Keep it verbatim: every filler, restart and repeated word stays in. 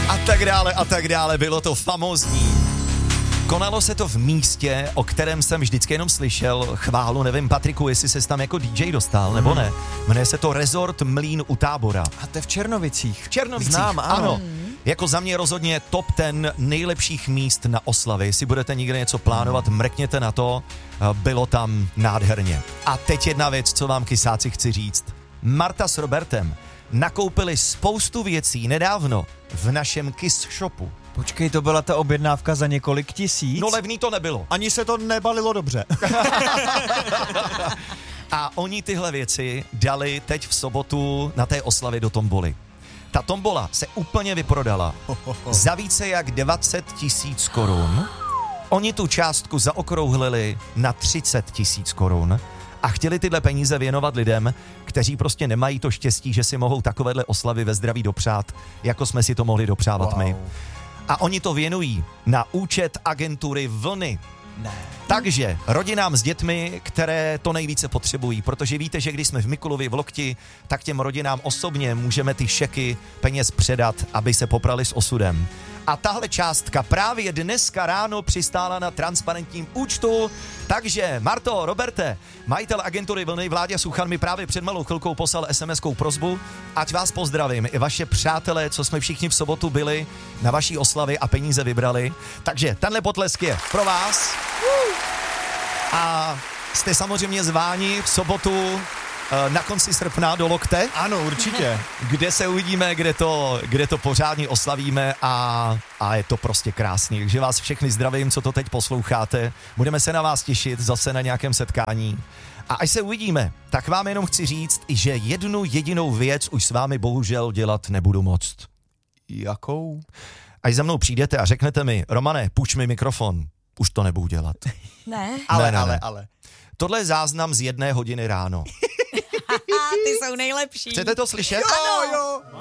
A tak dále, a tak dále, bylo to famózní. Konalo se to v místě, o kterém jsem vždycky jenom slyšel chválu, nevím, Patriku, jestli ses tam jako D J dostal, nebo ne. Jmenuje se to Resort Mlýn u Tábora. A to je v Černovicích. V Černovicích, Znám, ano. ano. Jako za mě rozhodně top ten nejlepších míst na oslavy. Jestli budete někde něco plánovat, mrkněte na to, bylo tam nádherně. A teď jedna věc, co vám kysáci chci říct. Marta s Robertem nakoupili spoustu věcí nedávno v našem Kiss shopu. Počkej, to byla ta objednávka za několik tisíc? No levný to nebylo. Ani se to nebalilo dobře. A oni tyhle věci dali teď v sobotu na té oslavě do tomboly. Ta tombola se úplně vyprodala za více jak dvacet tisíc korun. Oni tu částku zaokrouhlili na třicet tisíc korun a chtěli tyhle peníze věnovat lidem, kteří prostě nemají to štěstí, že si mohou takovéhle oslavy ve zdraví dopřát, jako jsme si to mohli dopřávat Wow. my. A oni to věnují na účet agentury Vlny. Ne. Takže rodinám s dětmi, které to nejvíce potřebují, protože víte, že když jsme v Mikulově v Lokti, tak těm rodinám osobně můžeme ty šeky peněz předat, aby se poprali s osudem. A tahle částka právě dneska ráno přistála na transparentním účtu, takže Marto, Roberte, majitel agentury Vlny Vláďa Suchan mi právě před malou chvilkou poslal es em eskou prosbu, ať vás pozdravím, i vaše přátelé, co jsme všichni v sobotu byli na vaší oslavě a peníze vybrali. Takže tenhle potlesk je pro vás. A jste samozřejmě zváni v sobotu na konci srpna do Lokte. Ano, určitě. Kde se uvidíme, kde to, kde to pořádně oslavíme a, a je to prostě krásný. Takže vás všechny zdravím, co to teď posloucháte. Budeme se na vás těšit zase na nějakém setkání. A až se uvidíme, tak vám jenom chci říct, že jednu jedinou věc už s vámi bohužel dělat nebudu moct. Jakou? Až za mnou přijdete a řeknete mi, Romane, půjč mi mikrofon, už to nebudu dělat. Ne. Ale, Ne, ne, ale, ne. ale. Tohle je záznam z jedné hodiny ráno. Ty jsou nejlepší. Chcete to slyšet? Jo, jo.